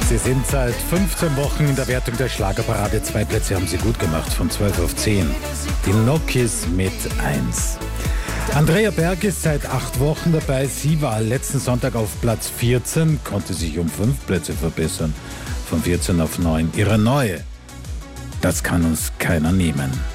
Sie sind seit 15 Wochen in der Wertung der Schlagerparade. 2 Plätze haben sie gut gemacht, von 12 auf 10. Die Nokis mit 1. Andrea Berg ist seit 8 Wochen dabei. Sie war letzten Sonntag auf Platz 14, konnte sich um 5 Plätze verbessern. Von 14 auf 9. Ihre neue. Das kann uns keiner nehmen.